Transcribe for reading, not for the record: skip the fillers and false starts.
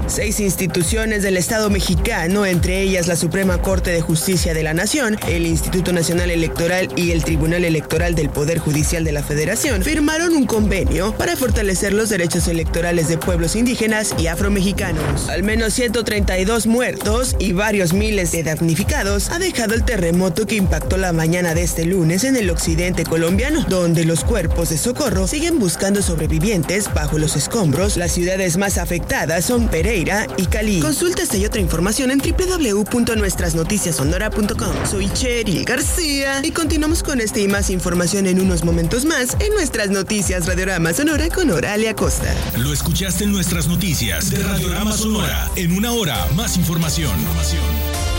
6 instituciones del Estado mexicano, entre ellas la Suprema Corte de Justicia de la Nación, el Instituto Nacional Electoral y el Tribunal Electoral del Poder Judicial de la Federación, firmaron un convenio para fortalecer los derechos electorales de pueblos indígenas y afromexicanos. Al menos 132 muertos y varios miles de damnificados ha dejado el terremoto que impactó la mañana de este lunes en el occidente colombiano, donde los cuerpos de socorro siguen buscando sobrevivientes bajo los escombros. Las ciudades más afectadas son Pereira y Cali. Consulta esta y otra información en www.nuestrasnoticiasonora.com. Soy Cheryl García y continuamos con esta y más información en unos momentos más en Nuestras Noticias Radiorama Sonora con Oralia Costa. Lo escuchaste en Nuestras Noticias de Radiorama Sonora. En una hora, más información.